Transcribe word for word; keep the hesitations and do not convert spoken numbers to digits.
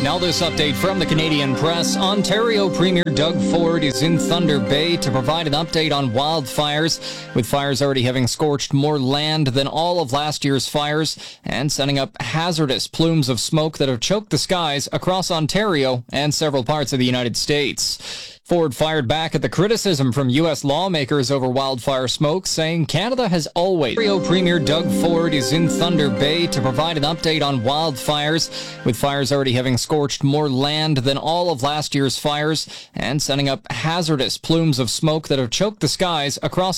Now this update from the Canadian Press. Ontario Premier Doug Ford is in Thunder Bay to provide an update on wildfires, with fires already having scorched more land than all of last year's fires and sending up hazardous plumes of smoke that have choked the skies across Ontario and several parts of the United States. Ford fired back at the criticism from U S lawmakers over wildfire smoke, saying Canada has always... Ontario Premier Doug Ford is in Thunder Bay to provide an update on wildfires, with fires already having scorched more land than all of last year's fires and sending up hazardous plumes of smoke that have choked the skies across